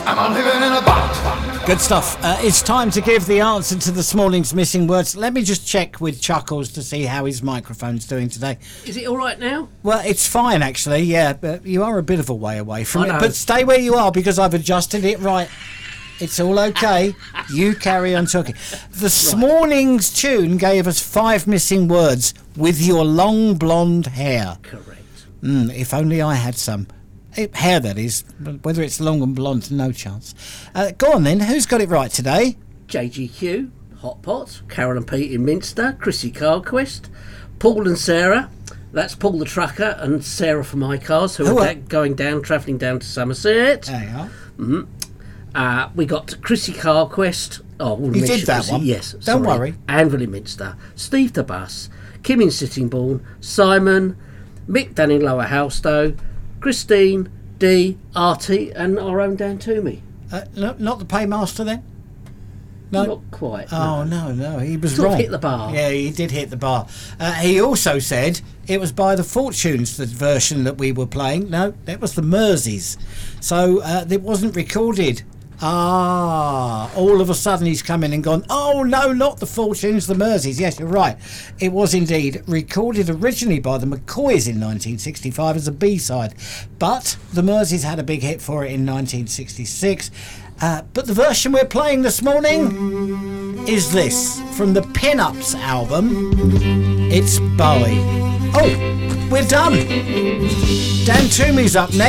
I'm living in a box. Good stuff. It's time to give the answer to this morning's missing words. Let me just check with Chuckles to see how his microphone's doing today. Is it all right now? Well, it's fine, actually, yeah, but you are a bit of a way away from I it. know. But stay where you are because I've adjusted it right. It's all okay. You carry on talking. This morning's tune gave us 5 missing words with your long blonde hair. Correct. If only I had some. Hair, that is. Whether it's long and blonde, no chance. Go on then. Who's got it right today? JGQ, Hot Pot, Carol and Pete in Minster, Chrissy Carquest, Paul and Sarah. That's Paul the trucker and Sarah from My Cars, who are travelling down to Somerset. There you are. We got Chrissy Carquest. Oh, You did that one? Yes. Don't worry. Anvil in Minster, Steve the Bus, Kim in Sittingbourne, Simon, Mick down in Lower Howstow, Christine, Dee, Artie, and our own Dan Toomey. Not the paymaster then? No. Not quite. Oh, no, he was Sort of wrong. hit the bar. Yeah, he did hit the bar. He also said it was by the Fortunes, the version that we were playing. No, that was the Merseys. So it wasn't recorded. All of a sudden he's come in and gone, oh no, not the Fortunes, the Merseys. Yes, you're right. It was indeed recorded originally by the McCoys in 1965 as a B-side. But the Merseys had a big hit for it in 1966. But the version we're playing this morning is this, from the Pin-Ups album. It's Bowie. Oh, we're done. Dan Toomey's up next.